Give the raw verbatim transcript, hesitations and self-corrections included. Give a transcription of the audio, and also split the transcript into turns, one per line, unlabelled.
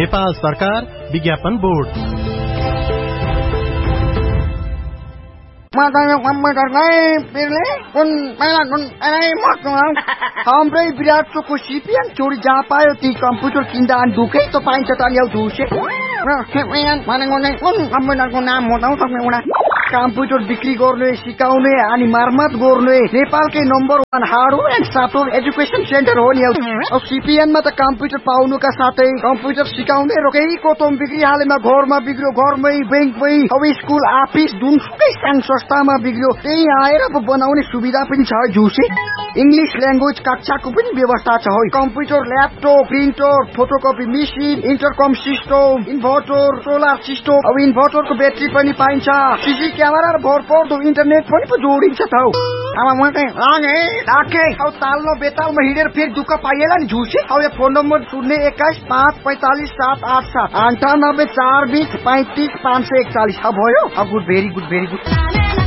नेपाल सरकार विज्ञापन बोर्ड।
हाम्रै विराट चोको सिपिएन चोरी जहाँ पायो ती कम्प्युटर किन्दा अनि ढुकै त पाइन्छ त ल्याउ झुसे कम्प्युटरको नाम बताउँ तपाईँ एउटा कम्प्युटर बिक्री गर्ने सिकाउने अनि मर्मत गर्ने नेपालकै number one hardware and software education centre हो नि। अब सिपिएनमा त कम्प्युटर पाउनुका साथै कम्प्युटर सिकाउने र केही कोतम बिक्री हालेमा घरमा बिग्रियो घरमै बैंकमै अब स्कुल अफिस जुनसुकै साङ संस्थामा बिग्रियो त्यही आएर बनाउने सुविधा पनि छ झुसे। इंग्लिश ल्याङ्ग्वेज कक्षाको पनि व्यवस्था छ हो। Computer laptop printer photocopy machine इन्टरकम system inverter solar system अब इन्भर्टरको ब्याट्री पनि पाइन्छ सीसी क्यामेरा र भरपर्दो इन्टरनेट पनि पो जोडिन्छ त हौ। अब म चाहिँ लागे राखे अब ताल्नो बेतालमा हिँडेर फेरि दुःख पाइएला नि झुसे। अब यो फोन नम्बर शून्य एक्काइस पाँच पैंतालिस सात आठ सात अन्ठानब्बे चार बीस पैंतीस पाँच सय एकचालिस अब भयो। अब good very good very good.